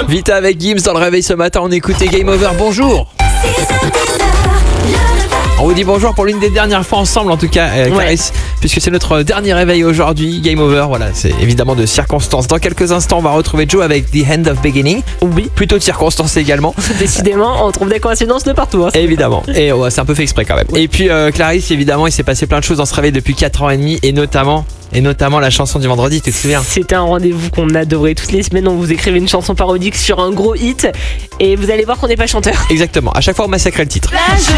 Vita avec Gims dans le réveil ce matin, on écoutait Game Over, bonjour. On vous dit bonjour pour l'une des dernières fois ensemble en tout cas, Clarisse, puisque c'est notre dernier réveil aujourd'hui, Game Over, voilà, c'est évidemment de circonstances. Dans quelques instants, on va retrouver Joe avec The End of Beginning. Oui. Plutôt de circonstances également. Décidément, on trouve des coïncidences de partout. Hein. Évidemment, et ouais, c'est un peu fait exprès quand même. Et puis Clarisse, évidemment, il s'est passé plein de choses dans ce réveil depuis 4 ans et demi, et notamment la chanson du vendredi, tu te souviens? C'était un rendez-vous qu'on adorait toutes les semaines. On vous écrivait une chanson parodique sur un gros hit et vous allez voir qu'on n'est pas chanteur. Exactement, à chaque fois on massacrait le titre.